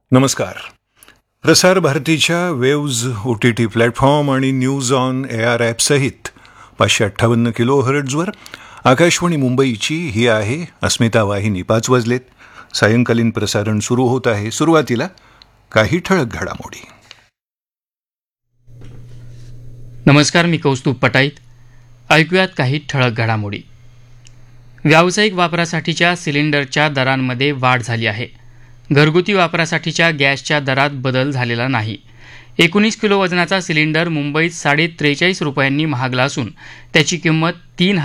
नमस्कार. प्रसार भारतीच्या वेव्ज OTT प्लॅटफॉर्म आणि न्यूज ऑन AR ॲपसहित 558 किलोहर्ट्झवर आकाशवाणी मुंबईची ही आहे अस्मिता वाहिनी. 5 वाजलेत. सायंकालीन प्रसारण सुरू होत आहे. सुरुवातीला काही ठळक घडामोडी. नमस्कार, मी कौस्तुभ पटाईत. ऐकूयात काही ठळक घडामोडी. व्यावसायिक वापरासाठीच्या सिलेंडरच्या दरांमध्ये वाढ झाली आहे. घरगुती वापरासाठीच्या गॅसच्या दरात बदल झालेला नाही. 19 किलो वजनाचा सिलेंडर मुंबईत ₹43.5 महागला असून त्याची किंमत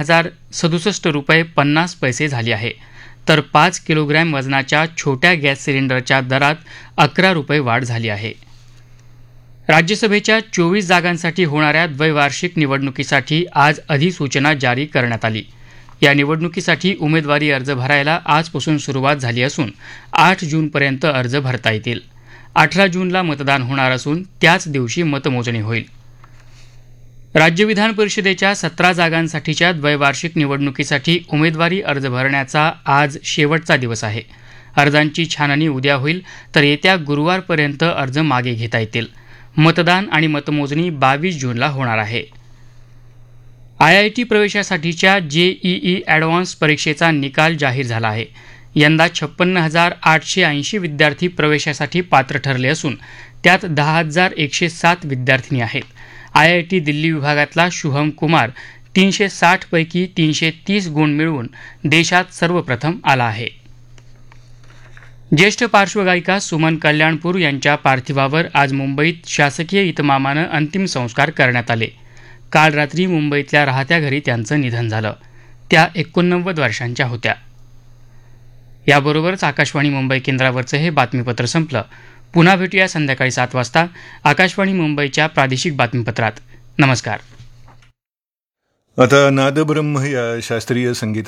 ₹3,067.50 झाली आहे. तर 5 किलोग्रॅम वजनाच्या छोट्या गॅस सिलेंडरच्या दरात ₹11 वाढ झाली आहे. राज्यसभेच्या 24 जागांसाठी होणाऱ्या द्वैवार्षिक निवडणुकीसाठी आज अधिसूचना जारी करण्यात आली. या निवडणुकीसाठी उमेदवारी अर्ज भरायला आजपासून सुरुवात झाली असून 8 जूनपर्यंत अर्ज भरता येतील. 18 जूनला मतदान होणार असून त्याच दिवशी मतमोजणी होईल. राज्य विधान परिषदेच्या 17 जागांसाठीच्या द्वैवार्षिक निवडणुकीसाठी उमेदवारी अर्ज भरण्याचा आज शेवटचा दिवस आहे. अर्जांची छाननी उद्या होईल, तर येत्या गुरुवारपर्यंत अर्ज मागे घेता येतील. मतदान आणि मतमोजणी 22 जूनला होणार आहे. IIT प्रवेशासाठीच्या JEE ॲडव्हान्स परीक्षेचा निकाल जाहीर झाला आहे. यंदा 56,880 विद्यार्थी प्रवेशासाठी पात्र ठरले असून त्यात 10,107 विद्यार्थिनी आहेत. IIT दिल्ली विभागातला शुभम कुमार 360 पैकी 330 गुण मिळवून देशात सर्वप्रथम आला आहे. ज्येष्ठ पार्श्वगायिका सुमन कल्याणपूर यांच्या पार्थिवावर आज मुंबईत शासकीय इतमामानं अंतिम संस्कार करण्यात आले. काल रात्री मुंबईतल्या राहत्या घरी त्यांचं निधन झालं. त्या 89 वर्षांच्या होत्या. याबरोबरच आकाशवाणी मुंबई केंद्रावरचं हे बातमीपत्र संपलं. पुन्हा भेटूया संध्याकाळी 7 वाजता आकाशवाणी मुंबईच्या प्रादेशिक बातमीपत्रात. नमस्कार. आता नादब्रह्म या शास्त्रीय संगीत